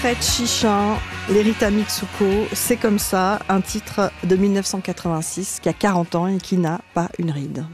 Fred Chichin, l'Erita Mitsuko, c'est comme ça, un titre de 1986 qui a 40 ans et qui n'a pas une ride.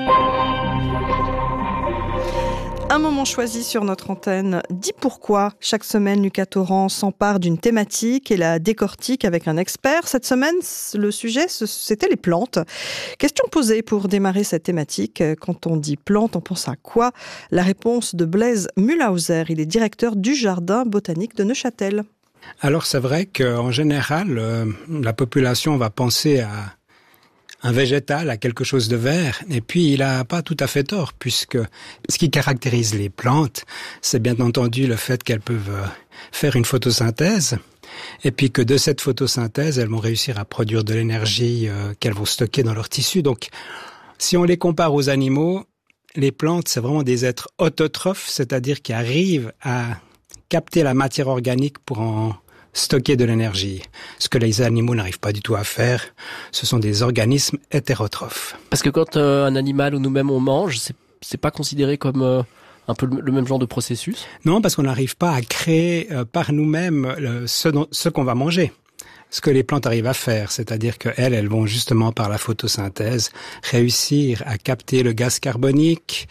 Un moment choisi sur notre antenne dit pourquoi. Chaque semaine, Lucas Torrent s'empare d'une thématique et la décortique avec un expert. Cette semaine, le sujet, c'était les plantes. Question posée pour démarrer cette thématique. Quand on dit plantes, on pense à quoi? La réponse de Blaise Mühlhauser. Il est directeur du Jardin botanique de Neuchâtel. Alors c'est vrai qu'en général, la population va penser à un végétal, à quelque chose de vert, et puis il a pas tout à fait tort, puisque ce qui caractérise les plantes, c'est bien entendu le fait qu'elles peuvent faire une photosynthèse, et puis que de cette photosynthèse, elles vont réussir à produire de l'énergie qu'elles vont stocker dans leur tissu. Donc, si on les compare aux animaux, les plantes, c'est vraiment des êtres autotrophes, c'est-à-dire qui arrivent à capter la matière organique pour en stocker de l'énergie. Ce que les animaux n'arrivent pas du tout à faire, ce sont des organismes hétérotrophes. Parce que quand un animal ou nous-mêmes on mange, c'est pas considéré comme un peu le même genre de processus? Non, parce qu'on n'arrive pas à créer par nous-mêmes ce qu'on va manger. Ce que les plantes arrivent à faire, c'est-à-dire qu'elles vont justement par la photosynthèse réussir à capter le gaz carbonique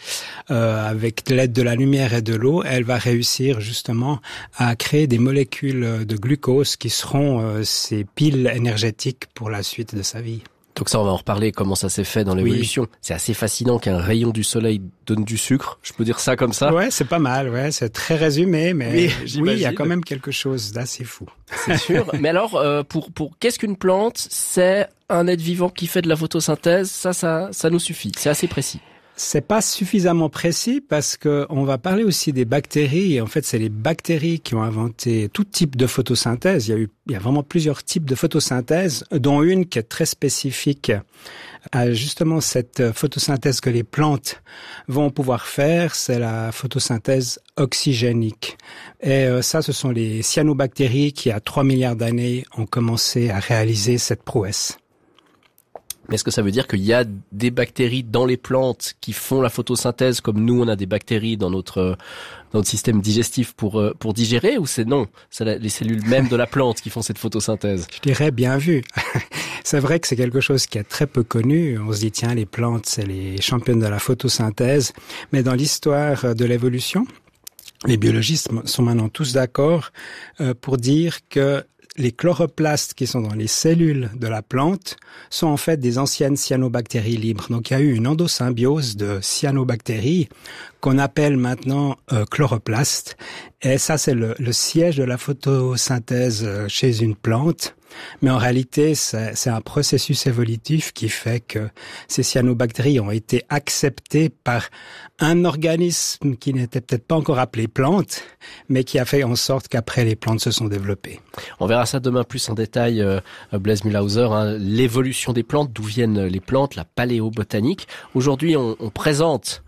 avec l'aide de la lumière et de l'eau. Elle va réussir justement à créer des molécules de glucose qui seront ces piles énergétiques pour la suite de sa vie. Donc ça, on va en reparler, comment ça s'est fait dans l'évolution. Oui. C'est assez fascinant qu'un rayon du soleil donne du sucre. Je peux dire ça comme ça? Ouais, c'est pas mal, ouais. C'est très résumé, mais oui, il y a quand même quelque chose d'assez fou. C'est sûr. Mais alors, pour qu'est-ce qu'une plante? C'est un être vivant qui fait de la photosynthèse. Ça nous suffit. C'est assez précis. C'est pas suffisamment précis parce que on va parler aussi des bactéries. Et en fait, c'est les bactéries qui ont inventé tout type de photosynthèse. Il y a vraiment plusieurs types de photosynthèse, dont une qui est très spécifique à justement cette photosynthèse que les plantes vont pouvoir faire. C'est la photosynthèse oxygénique. Et ça, ce sont les cyanobactéries qui, à 3 milliards d'années, ont commencé à réaliser cette prouesse. Mais est-ce que ça veut dire qu'il y a des bactéries dans les plantes qui font la photosynthèse comme nous, on a des bactéries dans notre système digestif pour digérer, ou c'est non? C'est les cellules mêmes de la plante qui font cette photosynthèse? Je dirais bien vu. C'est vrai que c'est quelque chose qui est très peu connu. On se dit, tiens, les plantes, c'est les championnes de la photosynthèse. Mais dans l'histoire de l'évolution, les biologistes sont maintenant tous d'accord pour dire que les chloroplastes qui sont dans les cellules de la plante sont en fait des anciennes cyanobactéries libres. Donc il y a eu une endosymbiose de cyanobactéries qu'on appelle maintenant chloroplastes. Et ça, c'est le siège de la photosynthèse chez une plante. Mais en réalité, c'est un processus évolutif qui fait que ces cyanobactéries ont été acceptées par un organisme qui n'était peut-être pas encore appelé plante, mais qui a fait en sorte qu'après les plantes se sont développées. On verra ça demain plus en détail, Blaise Mühlhauser, l'évolution des plantes, d'où viennent les plantes, la paléobotanique. Aujourd'hui, on présente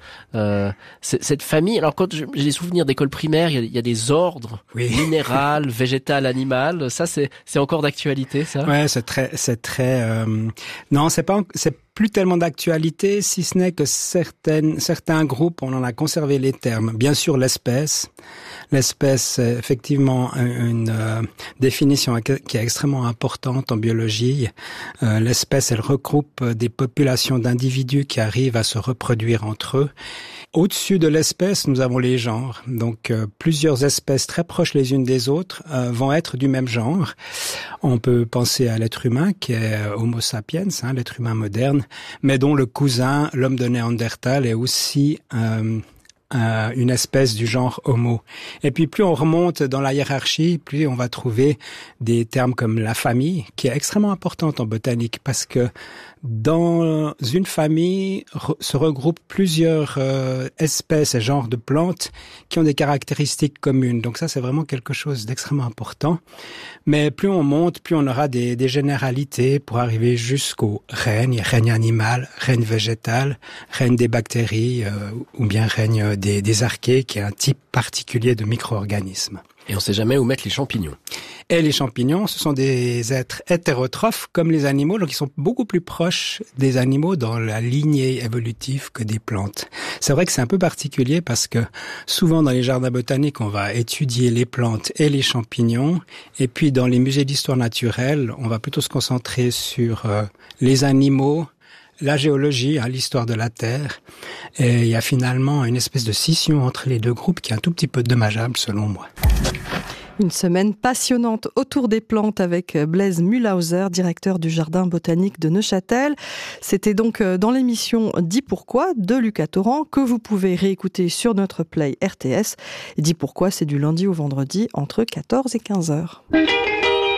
cette famille. Alors quand j'ai des souvenirs d'école primaire, il y a des ordres, minéral, végétal, animal. Ça, c'est encore d'actualité, ça? Ouais, c'est très. Non, c'est plus tellement d'actualité, si ce n'est que certains groupes, on en a conservé les termes. Bien sûr, l'espèce. L'espèce, c'est effectivement une définition qui est extrêmement importante en biologie. L'espèce, elle regroupe des populations d'individus qui arrivent à se reproduire entre eux. Au-dessus de l'espèce, nous avons les genres. Donc, plusieurs espèces très proches les unes des autres vont être du même genre. On peut penser à l'être humain, qui est Homo sapiens, l'être humain moderne, mais dont le cousin, l'homme de Néandertal, est aussi une espèce du genre Homo. Et puis plus on remonte dans la hiérarchie, plus on va trouver des termes comme la famille, qui est extrêmement importante en botanique, parce que dans une famille se regroupent plusieurs espèces et genres de plantes qui ont des caractéristiques communes. Donc ça, c'est vraiment quelque chose d'extrêmement important. Mais plus on monte, plus on aura des généralités pour arriver jusqu'au règne animal, règne végétal, règne des bactéries ou bien règne des archées, qui est un type particulier de micro-organismes. Et on sait jamais où mettre les champignons. Et les champignons, ce sont des êtres hétérotrophes comme les animaux, donc ils sont beaucoup plus proches des animaux dans la lignée évolutive que des plantes. C'est vrai que c'est un peu particulier parce que souvent dans les jardins botaniques, on va étudier les plantes et les champignons, et puis dans les musées d'histoire naturelle, on va plutôt se concentrer sur les animaux, la géologie, l'histoire de la Terre. Et il y a finalement une espèce de scission entre les deux groupes qui est un tout petit peu dommageable selon moi. Une semaine passionnante autour des plantes avec Blaise Mühlhauser, directeur du Jardin botanique de Neuchâtel. C'était donc dans l'émission Dis pourquoi de Lucas Torrent que vous pouvez réécouter sur notre Play RTS. Dis pourquoi, c'est du lundi au vendredi entre 14 et 15 heures.